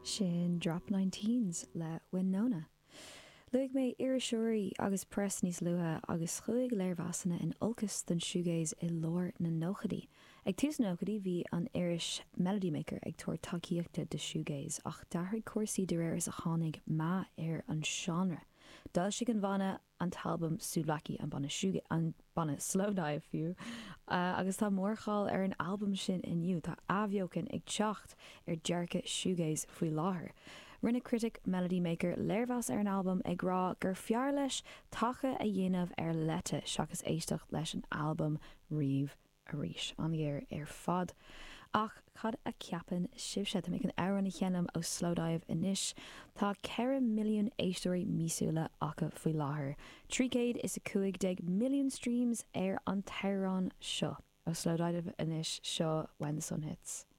Sin Drop 19s le Winona. Luig mé irisúirí agus press níos lutha agus chuig léirmheasanna in olcas den siúgéis I lór na nóchadaí. Ag tús nóchadaí bhí an Irish Melody Maker ag tuair tacaíochta de siúgéis ach dárthaigh cuasaí de réir is a tháinig má ar an seanra. Dal si an bhana an talbum Súlaki an bana slowdive fiú agus tá mórcháil ar an album sin inniu tá abheocan ag teacht ar dearcha siúgéis faoi láthair. Rinne critic Melody Maker léirmheas ar an album ag rá gur fear leis tacha a dhéanamh ar lete seachas éisteach leis an album Riomh Arís an dhéir ar fad. Ach cad a ceapan sibse tá an áran chéanam ó slowdive inis tá 4 milliún éistóirí mísúla acha faoi láthair. 350 milliún streams ar an teirán seo ó slowdive inis seo When the Sun Hits.